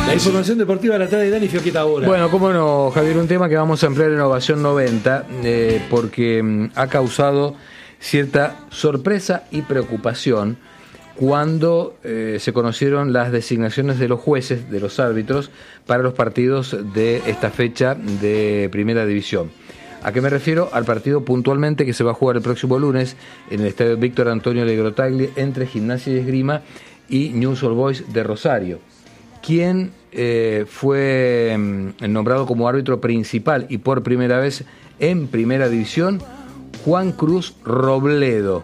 La información deportiva la trae Dani Fioqueta ahora. Bueno, cómo no, Javier, un tema que vamos a ampliar en Ovación 90, porque ha causado cierta sorpresa y preocupación cuando se conocieron las designaciones de los jueces, de los árbitros, para los partidos de esta fecha de Primera División. ¿A qué me refiero? Al partido puntualmente que se va a jugar el próximo lunes en el estadio Víctor Antonio Legrotaglie entre Gimnasia y Esgrima y Newell's Old Boys de Rosario. Quien fue nombrado como árbitro principal y por primera vez en Primera División, Juan Cruz Robledo.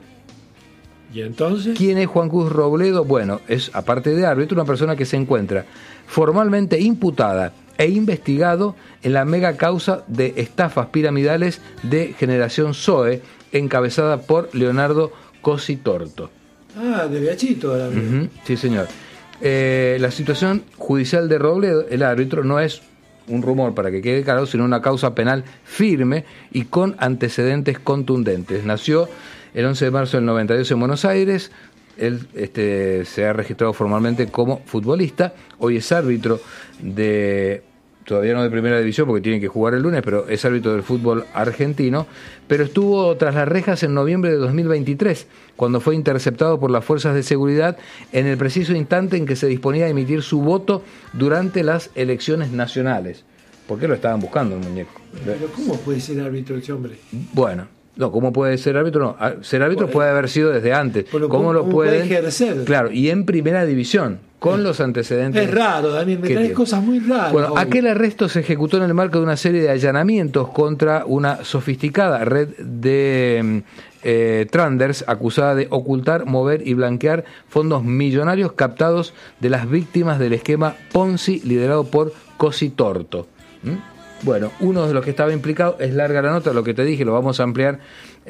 ¿Y entonces? ¿Quién es Juan Cruz Robledo? Bueno, es, aparte de árbitro, una persona que se encuentra formalmente imputada e investigado en la mega causa de estafas piramidales de Generación Zoe, encabezada por Leonardo Cositorto. Ah, de Biachito ahora mismo. Sí, señor. La situación judicial de Robledo, el árbitro, no es un rumor para que quede claro, sino una causa penal firme y con antecedentes contundentes. Nació el 11 de marzo del 92 en Buenos Aires. Él se ha registrado formalmente como futbolista. Hoy es árbitro de, todavía no de Primera División porque tiene que jugar el lunes, pero es árbitro del fútbol argentino. Pero estuvo tras las rejas en noviembre de 2023, cuando fue interceptado por las fuerzas de seguridad en el preciso instante en que se disponía a emitir su voto durante las elecciones nacionales. ¿Por qué lo estaban buscando el muñeco? Pero ¿cómo puede ser árbitro ese hombre? Bueno, no, ¿cómo puede ser árbitro? No, ser árbitro puede haber sido desde antes. Bueno, ¿Cómo lo puede ejercer? Claro, y en Primera División, con los antecedentes. Es raro, Daniel, me traes cosas muy raras. Bueno, aquel arresto se ejecutó en el marco de una serie de allanamientos contra una sofisticada red de traders acusada de ocultar, mover y blanquear fondos millonarios captados de las víctimas del esquema Ponzi liderado por Cositorto. Bueno, uno de los que estaba implicado, es larga la nota, lo que te dije, lo vamos a ampliar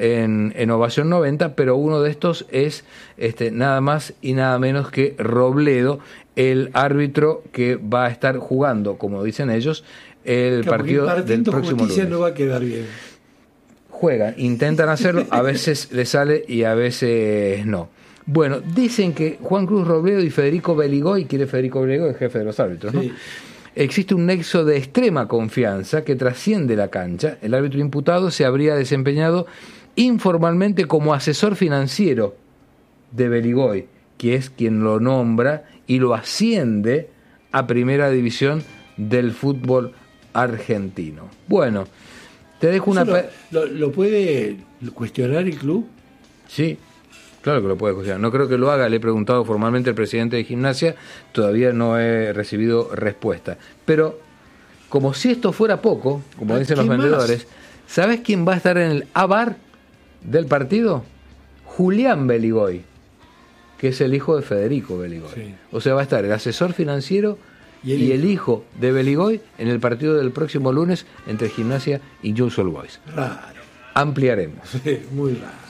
en Ovación 90, pero uno de estos es nada más y nada menos que Robledo, el árbitro que va a estar jugando, como dicen ellos, el partido del próximo lunes. No va a quedar bien. Juegan, intentan hacerlo, a veces le sale y a veces no. Bueno, dicen que Juan Cruz Robledo y Federico Beligoy, ¿quién es Federico Beligoy? El jefe de los árbitros, ¿no? Sí. Existe un nexo de extrema confianza que trasciende la cancha. El árbitro imputado se habría desempeñado informalmente como asesor financiero de Beligoy, que es quien lo nombra y lo asciende a Primera División del fútbol argentino. Bueno, te dejo una... ¿Lo puede cuestionar el club? Sí. Claro que lo puede cuestionar. No creo que lo haga. Le he preguntado formalmente al presidente de Gimnasia. Todavía no he recibido respuesta. Pero, como si esto fuera poco, como dicen los vendedores, más? ¿Sabes quién va a estar en el AVAR del partido? Julián Beligoy, que es el hijo de Federico Beligoy. Sí. O sea, va a estar el asesor financiero y el hijo de Beligoy en el partido del próximo lunes entre Gimnasia y Newell's Old Boys. Raro. Ampliaremos. Sí, muy raro.